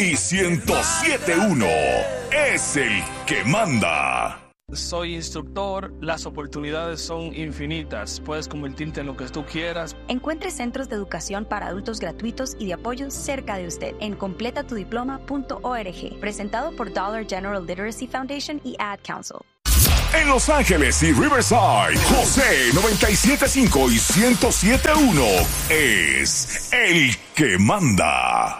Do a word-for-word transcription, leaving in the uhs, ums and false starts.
y ciento siete punto uno es el que manda. Soy instructor, las oportunidades son infinitas. Puedes convertirte en lo que tú quieras. Encuentre centros de educación para adultos gratuitos y de apoyo cerca de usted en completa tu diploma punto org. Presentado por Dollar General Literacy Foundation y Ad Council. En Los Ángeles y Riverside, José noventa y siete punto cinco y ciento siete punto uno es el que manda.